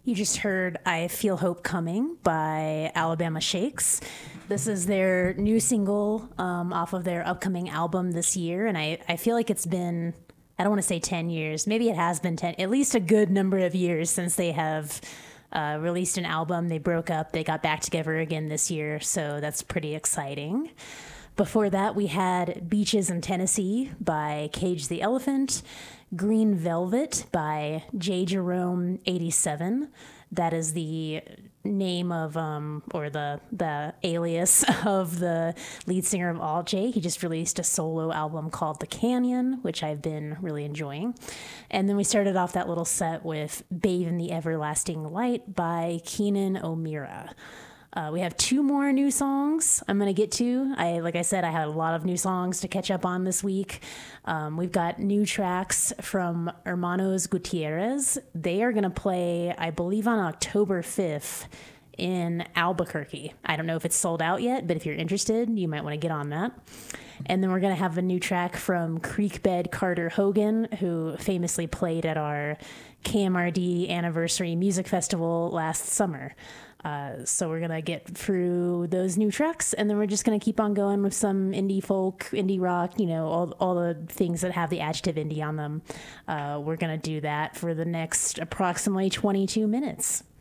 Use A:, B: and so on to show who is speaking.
A: You just heard I Feel Hope Coming by Alabama Shakes. This is their new single off of their upcoming album this year. And I feel like it's been, I don't want to say 10 years. Maybe it has been 10, at least a good number of years since they have released an album. They broke up. They got back together again this year. So that's pretty exciting. Before that, we had Beaches in Tennessee by Cage the Elephant, Green Velvet by J. Jerome 87. That is the name of, or the alias of the lead singer of All J. He just released a solo album called The Canyon, which I've been really enjoying. And then we started off that little set with Bathe in the Everlasting Light by Keenan O'Meara. We have two more new songs I'm going to get to. Like I said, I had a lot of new songs to catch up on this week. We've got new tracks from Hermanos Gutierrez. They are going to play, I believe, on October 5th in Albuquerque. I don't know if it's sold out yet, but if you're interested, you might want to get on that. And then we're going to have a new track from Creekbed Carter Hogan, who famously played at our KMRD Anniversary Music Festival last summer. So we're going to get through those new tracks, and then we're just going to keep on going with some indie folk, indie rock, all the things that have the adjective indie on them. We're going to do that for the next approximately 22 minutes.